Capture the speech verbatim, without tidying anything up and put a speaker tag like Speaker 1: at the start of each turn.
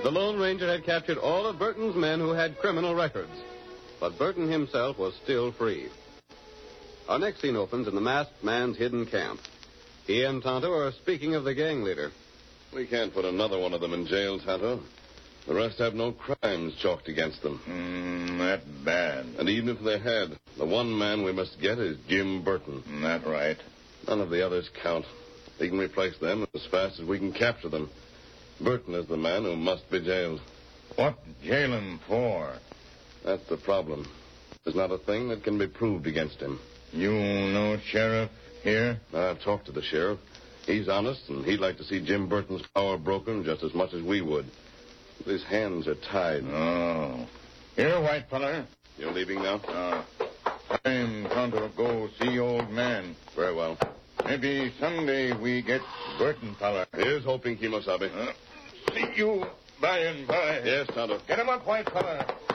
Speaker 1: The Lone Ranger had captured all of Burton's men who had criminal records. But Burton himself was still free. Our next scene opens in the masked man's hidden camp. He and Tonto are speaking of the gang leader.
Speaker 2: We can't put another one of them in jail, Tonto. The rest have no crimes chalked against them.
Speaker 3: Mm, that bad.
Speaker 2: And even if they had, the one man we must get is Jim Burton.
Speaker 3: Mm, that right.
Speaker 2: None of the others count. He can replace them as fast as we can capture them. Burton is the man who must be jailed.
Speaker 3: What jail him for?
Speaker 2: That's the problem. There's not a thing that can be proved against him.
Speaker 3: You know sheriff here?
Speaker 2: I've talked to the sheriff. He's honest, and he'd like to see Jim Burton's power broken just as much as we would. But his hands are tied.
Speaker 3: Oh. Here, white feller.
Speaker 2: You're leaving now?
Speaker 3: Uh, I'm going to go see old man.
Speaker 2: Very well.
Speaker 3: Maybe someday we get Burton feller.
Speaker 2: Here's hoping, Kimosabe.
Speaker 3: Uh, see you by and by.
Speaker 2: Yes, Tonto.
Speaker 3: Get him up, white feller.